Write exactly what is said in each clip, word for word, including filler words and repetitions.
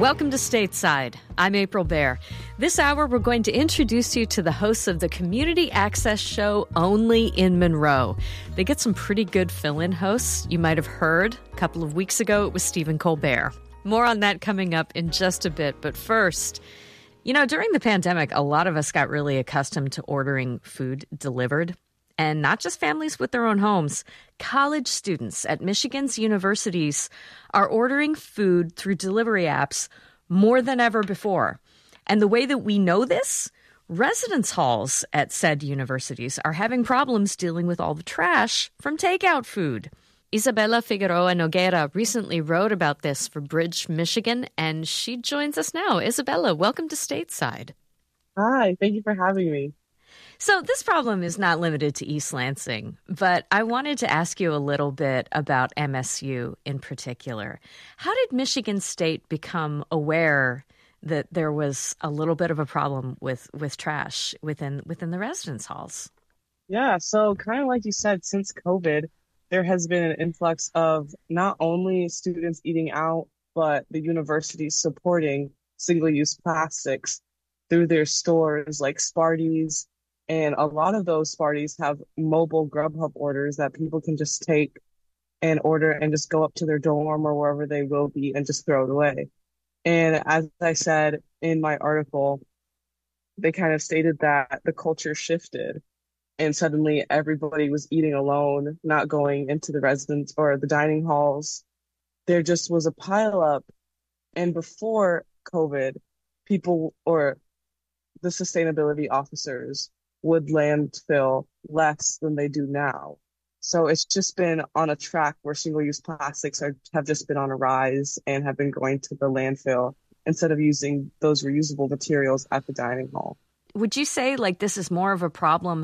Welcome to Stateside. I'm April Baer. This hour, we're going to introduce you to the hosts of the community access show Only in Monroe. They get some pretty good fill-in hosts. You might have heard a couple of weeks ago it was Stephen Colbert. More on that coming up in just a bit. But first, you know, during the pandemic, a lot of us got really accustomed to ordering food delivered. And not just families with their own homes. College students at Michigan's universities are ordering food through delivery apps more than ever before. And the way that we know this, residence halls at said universities are having problems dealing with all the trash from takeout food. Isabella Figueroa Noguera recently wrote about this for Bridge, Michigan, and she joins us now. Isabella, welcome to Stateside. Hi, thank you for having me. So this problem is not limited to East Lansing, but I wanted to ask you a little bit about M S U in particular. How did Michigan State become aware that there was a little bit of a problem with, with trash within within the residence halls? Yeah, so kind of like you said, since COVID, there has been an influx of not only students eating out, but the universities supporting single-use plastics through their stores like Sparty's. And a lot of those Sparties have mobile Grubhub orders that people can just take and order and just go up to their dorm or wherever they will be and just throw it away. And as I said in my article, they kind of stated that the culture shifted and suddenly everybody was eating alone, not going into the residence or the dining halls. There just was a pile up. And before COVID, people or the sustainability officers would landfill less than they do now. So it's just been on a track where single-use plastics are, have just been on a rise and have been going to the landfill instead of using those reusable materials at the dining hall. Would you say like this is more of a problem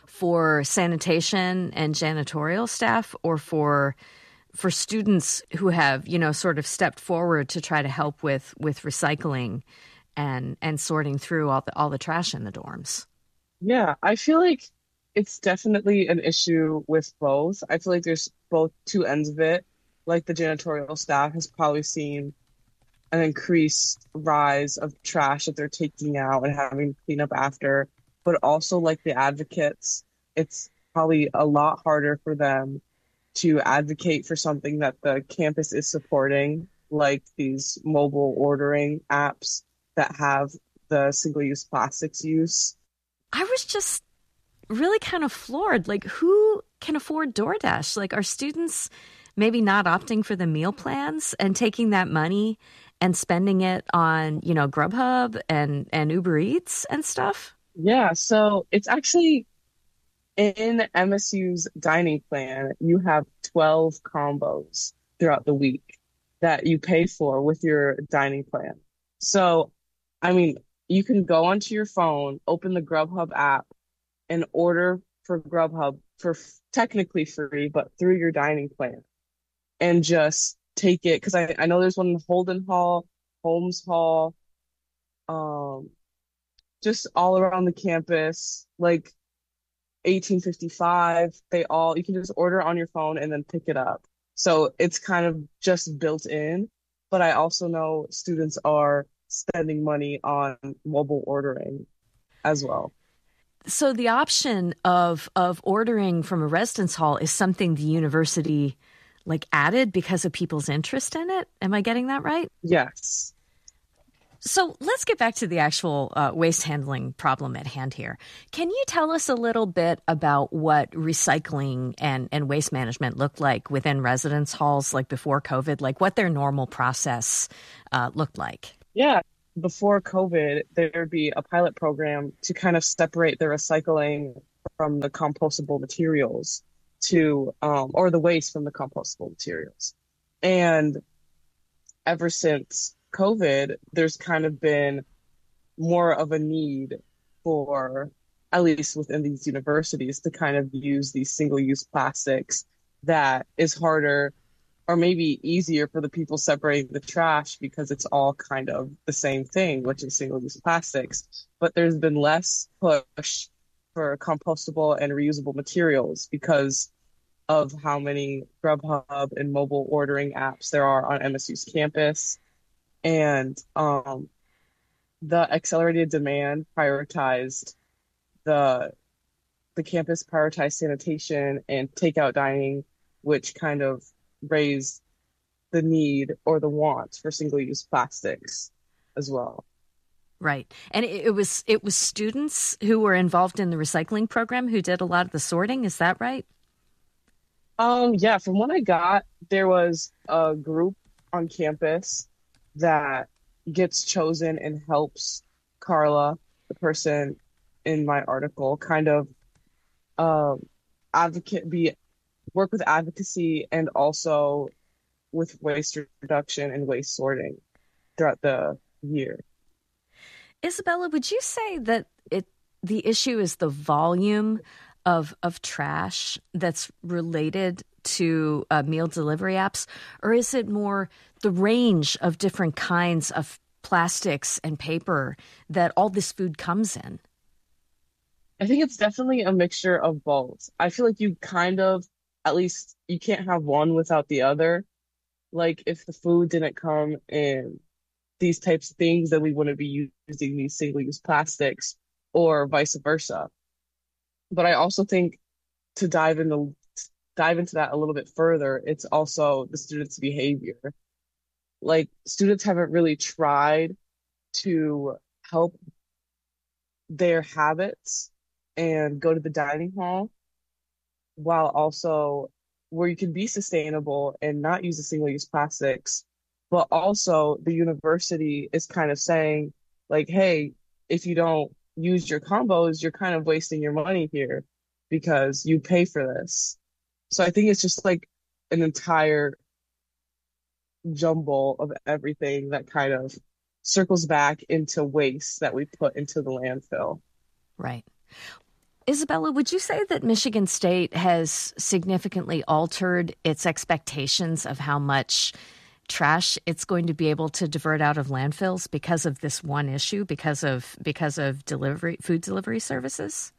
for sanitation and janitorial staff or for for students who have, you know, sort of stepped forward to try to help with with recycling and and sorting through all the all the trash in the dorms? Yeah, I feel like it's definitely an issue with both. I feel like there's both two ends of it. Like the janitorial staff has probably seen an increased rise of trash that they're taking out and having to clean up after. But also like the advocates, it's probably a lot harder for them to advocate for something that the campus is supporting, like these mobile ordering apps that have the single-use plastics use. I was just really kind of floored. Like, who can afford DoorDash? Like, are students maybe not opting for the meal plans and taking that money and spending it on, you know, Grubhub and, and Uber Eats and stuff? Yeah, so it's actually in M S U's dining plan, you have twelve combos throughout the week that you pay for with your dining plan. So, I mean, you can go onto your phone, open the Grubhub app, and order for Grubhub for f- technically free, but through your dining plan. And just take it, because I, I know there's one in Holden Hall, Holmes Hall, um, just all around the campus, like eighteen fifty-five, they all, you can just order on your phone and then pick it up. So it's kind of just built in, but I also know students are spending money on mobile ordering as well. So the option of of ordering from a residence hall is something the university like added because of people's interest in it. Am I getting that right? Yes. So let's get back to the actual uh, waste handling problem at hand here. Can you tell us a little bit about what recycling and, and waste management looked like within residence halls, like before COVID, like what their normal process uh, looked like? Yeah. Before COVID, there would be a pilot program to kind of separate the recycling from the compostable materials to, um, or the waste from the compostable materials. And ever since COVID, there's kind of been more of a need for, at least within these universities, to kind of use these single-use plastics that is harder or maybe easier for the people separating the trash because it's all kind of the same thing, which is single-use plastics. But there's been less push for compostable and reusable materials because of how many Grubhub and mobile ordering apps there are on M S U's campus. And um, the accelerated demand prioritized the the campus prioritized sanitation and takeout dining, which kind of raised the need or the want for single-use plastics as well. Right. And it, it was it was students who were involved in the recycling program who did a lot of the sorting. Is that right? Um, yeah, from what I got, there was a group on campus that gets chosen and helps Carla, the person in my article, kind of um advocate be work with advocacy and also with waste reduction and waste sorting throughout the year. Isabella, would you say that it the issue is the volume of of trash that's related to uh, meal delivery apps, or is it more the range of different kinds of plastics and paper that all this food comes in? I think it's definitely a mixture of both. I feel like you kind of, at least you can't have one without the other. Like if the food didn't come in these types of things, then we wouldn't be using these single-use plastics or vice versa. But I also think to dive into dive into that a little bit further, it's also the students' behavior. Like students haven't really tried to help their habits and go to the dining hall while also where you can be sustainable and not use the single-use plastics, but also the university is kind of saying like, hey, if you don't use your combos, you're kind of wasting your money here because you pay for this. So I think it's just like an entire jumble of everything that kind of circles back into waste that we put into the landfill. Right. Isabella, would you say that Michigan State has significantly altered its expectations of how much trash it's going to be able to divert out of landfills because of this one issue, because of because of delivery food delivery services?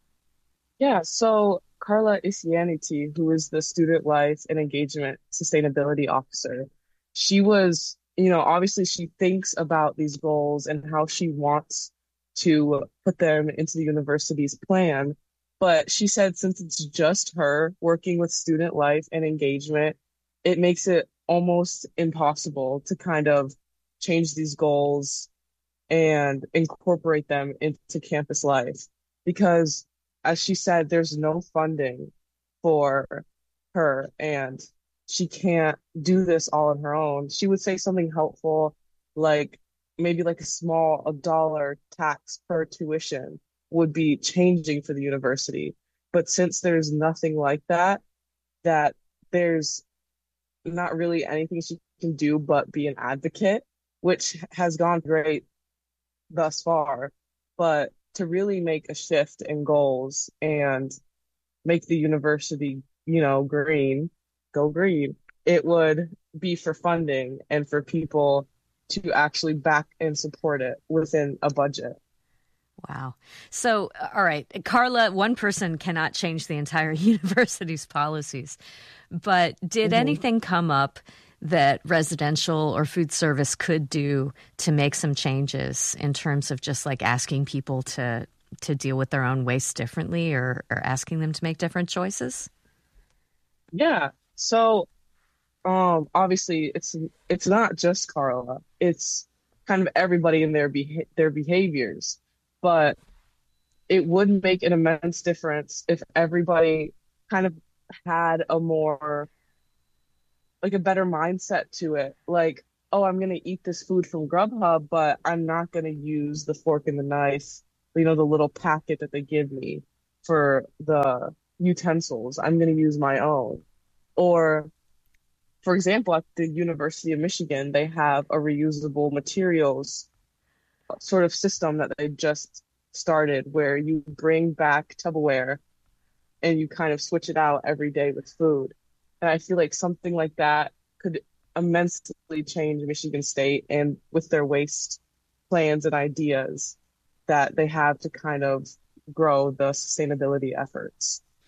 Yeah, so Carla Isianity, who is the Student Life and Engagement Sustainability Officer, she was, you know, obviously she thinks about these goals and how she wants to put them into the university's plan. But she said since it's just her working with student life and engagement, it makes it almost impossible to kind of change these goals and incorporate them into campus life because, as she said, there's no funding for her and she can't do this all on her own. She would say something helpful like maybe like a small a dollar tax per tuition would be changing for the university. But since there's nothing like that, that there's not really anything she can do but be an advocate, which has gone great thus far. But to really make a shift in goals and make the university, you know, green, go green, it would be for funding and for people to actually back and support it within a budget. Wow. So, all right, Carla, one person cannot change the entire university's policies, but did Mm-hmm. anything come up that residential or food service could do to make some changes in terms of just like asking people to to deal with their own waste differently or, or asking them to make different choices? Yeah. So, um, obviously, it's it's not just Carla. It's kind of everybody in their beha their behaviors, but it would make an immense difference if everybody kind of had a more like a better mindset to it. Like, oh, I'm gonna eat this food from Grubhub, but I'm not gonna use the fork and the knife, you know, the little packet that they give me for the utensils. I'm gonna use my own. Or, for example, at the University of Michigan, they have a reusable materials sort of system that they just started where you bring back Tupperware and you kind of switch it out every day with food. And I feel like something like that could immensely change Michigan State and with their waste plans and ideas that they have to kind of grow the sustainability efforts.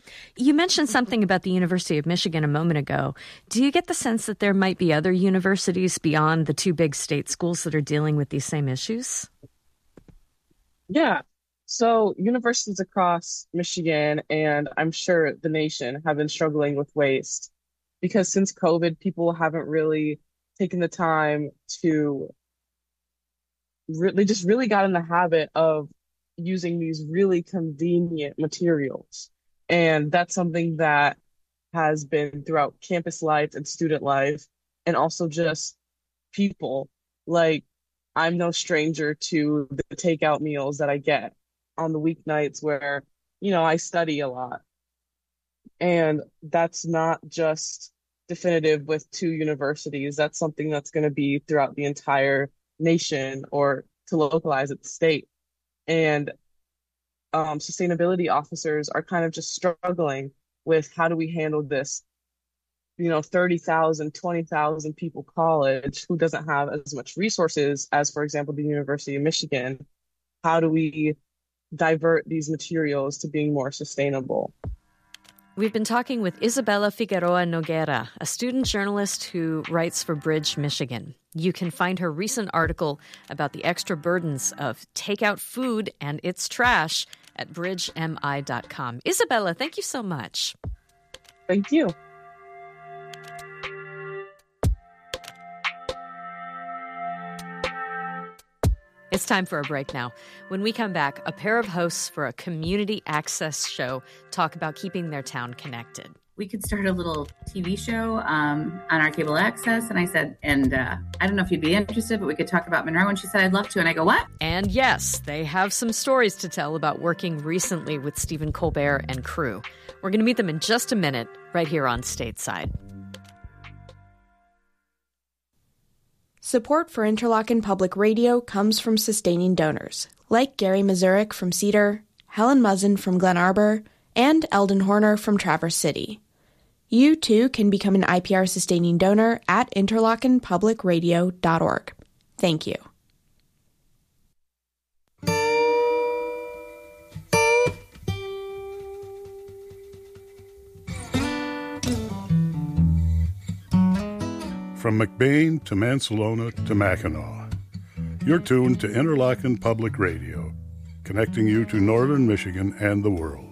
You mentioned something about the University of Michigan a moment ago. Do you get the sense that there might be other universities beyond the two big state schools that are dealing with these same issues? Yeah. So universities across Michigan and I'm sure the nation have been struggling with waste because since COVID, people haven't really taken the time to really just really got in the habit of using these really convenient materials. And that's something that has been throughout campus life and student life, and also just people. Like, I'm no stranger to the takeout meals that I get on the weeknights where, you know, I study a lot. And that's not just definitive with two universities. That's something that's going to be throughout the entire nation or to localize at the state. And um, sustainability officers are kind of just struggling with how do we handle this, you know, thirty thousand, twenty thousand people college who doesn't have as much resources as, for example, the University of Michigan. How do we divert these materials to being more sustainable? We've been talking with Isabella Figueroa Noguera, a student journalist who writes for Bridge, Michigan. You can find her recent article about the extra burdens of takeout food and its trash at bridge m i dot com. Isabella, thank you so much. Thank you. It's time for a break now. When we come back, a pair of hosts for a community access show talk about keeping their town connected. We could start a little T V show um, on our cable access. And I said, and uh, I don't know if you'd be interested, but we could talk about Monroe. And she said, I'd love to. And I go, what? And yes, they have some stories to tell about working recently with Stephen Colbert and crew. We're going to meet them in just a minute right here on Stateside. Support for Interlochen Public Radio comes from sustaining donors, like Gary Mazurek from Cedar, Helen Muzzin from Glen Arbor, and Eldon Horner from Traverse City. You, too, can become an I P R sustaining donor at interlochen public radio dot org. Thank you. From McBain to Mansalona to Mackinac, you're tuned to Interlochen Public Radio, connecting you to northern Michigan and the world.